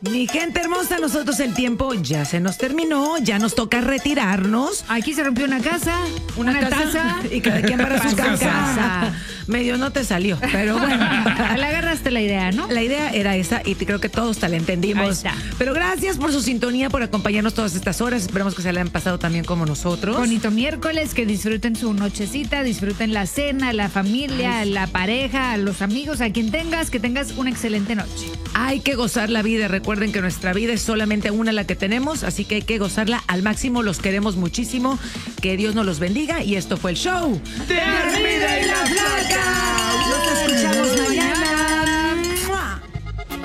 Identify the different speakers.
Speaker 1: Mi gente hermosa, nosotros el tiempo ya se nos terminó, ya nos toca retirarnos.
Speaker 2: Aquí se rompió una casa, una taza
Speaker 1: y cada quien para su
Speaker 2: Para su
Speaker 1: casa.
Speaker 2: casa.
Speaker 1: Medio no te salió, pero bueno.
Speaker 2: Le agarraste la idea, ¿no?
Speaker 1: La idea era esa y creo que todos te la entendimos.
Speaker 2: Ahí está.
Speaker 1: Pero gracias por su sintonía, por acompañarnos todas estas horas. Esperamos que se la hayan pasado también como nosotros.
Speaker 2: Bonito miércoles, que disfruten su nochecita, disfruten la cena, la familia, la pareja, los amigos, a quien tengas, que tengas una excelente noche.
Speaker 1: Hay que gozar la vida. Recuerden que nuestra vida es solamente una la que tenemos, así que hay que gozarla al máximo. Los queremos muchísimo. Que Dios nos los bendiga. Y esto fue el show
Speaker 3: de Armida y la Flaca.